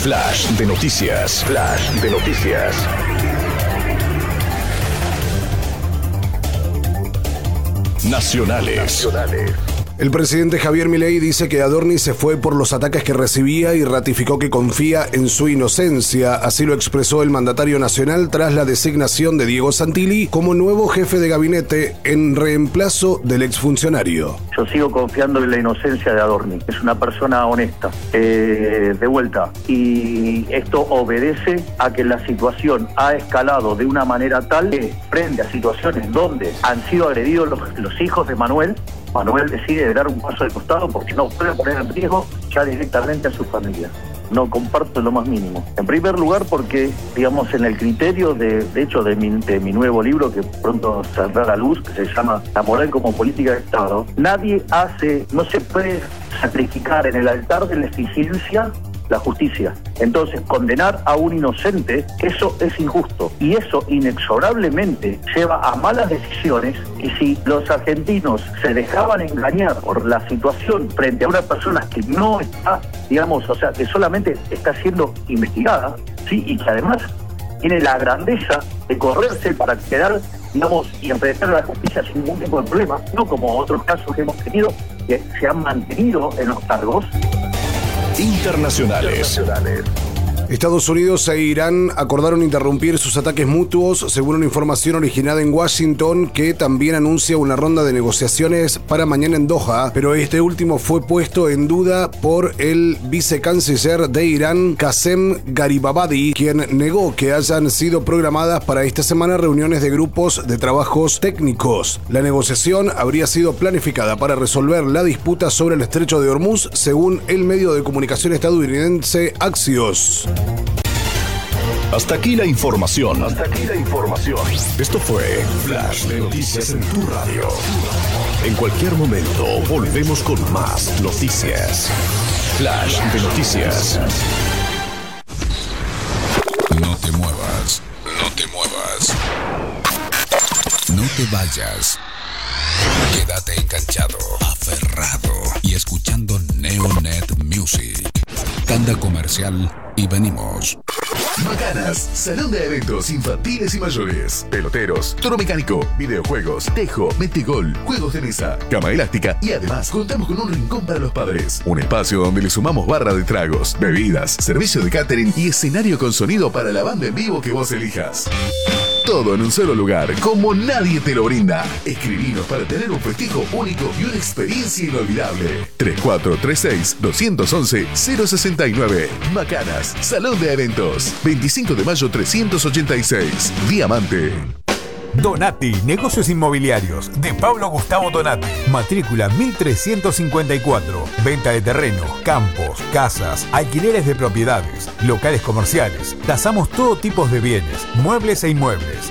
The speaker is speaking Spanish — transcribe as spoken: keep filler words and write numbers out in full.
Flash de noticias. Flash de noticias. Nacionales. Nacionales. El presidente Javier Milei dice que Adorni se fue por los ataques que recibía y ratificó que confía en su inocencia. Así lo expresó el mandatario nacional tras la designación de Diego Santilli como nuevo jefe de gabinete en reemplazo del exfuncionario. Yo sigo confiando en la inocencia de Adorni. Es una persona honesta, eh, de vuelta. Y esto obedece a que la situación ha escalado de una manera tal que frente a situaciones donde han sido agredidos los, los hijos de Manuel, Manuel decide dar un paso al costado porque no puede poner en riesgo ya directamente a su familia. No comparto lo más mínimo. En primer lugar porque, digamos, en el criterio, de, de hecho, de mi, de mi nuevo libro que pronto saldrá a la luz, que se llama La moral como política de Estado, nadie hace, no se puede sacrificar en el altar de la eficiencia la justicia. Entonces, condenar a un inocente, eso es injusto. Y eso inexorablemente lleva a malas decisiones. Y si los argentinos se dejaban engañar por la situación frente a una persona que no está, digamos, o sea, que solamente está siendo investigada, ¿sí? Y que además tiene la grandeza de correrse para quedar, digamos, y enfrentar a la justicia sin ningún tipo de problema, no como otros casos que hemos tenido, que se han mantenido en los cargos. Internacionales. Internacionales. Estados Unidos e Irán acordaron interrumpir sus ataques mutuos, según una información originada en Washington, que también anuncia una ronda de negociaciones para mañana en Doha, pero este último fue puesto en duda por el vicecanciller de Irán, Qasem Garibabadi, quien negó que hayan sido programadas para esta semana reuniones de grupos de trabajos técnicos. La negociación habría sido planificada para resolver la disputa sobre el estrecho de Hormuz, según el medio de comunicación estadounidense Axios. Hasta aquí la información. Hasta aquí la información. Esto fue Flash de Noticias en tu radio. En cualquier momento volvemos con más noticias. Flash de Noticias. No te muevas. No te muevas. No te vayas. Quédate enganchado, aferrado y escuchando Neonet Music. Tanda comercial y venimos. Macanas, salón de eventos infantiles y mayores, peloteros, toro mecánico, videojuegos, tejo, metegol, juegos de mesa, cama elástica y además contamos con un rincón para los padres. Un espacio donde le sumamos barra de tragos, bebidas, servicio de catering y escenario con sonido para la banda en vivo que vos elijas. Todo en un solo lugar, como nadie te lo brinda. Escribinos para tener un festejo único y una experiencia inolvidable. tres cuatro tres seis, dos uno uno, cero seis nueve. Macanas, Salón de Eventos. veinticinco de mayo trescientos ochenta y seis. Diamante. Donati, negocios inmobiliarios, de Pablo Gustavo Donati. Matrícula mil trescientos cincuenta y cuatro. Venta de terrenos, campos, casas, alquileres de propiedades, locales comerciales. Tasamos todo tipo de bienes, muebles e inmuebles.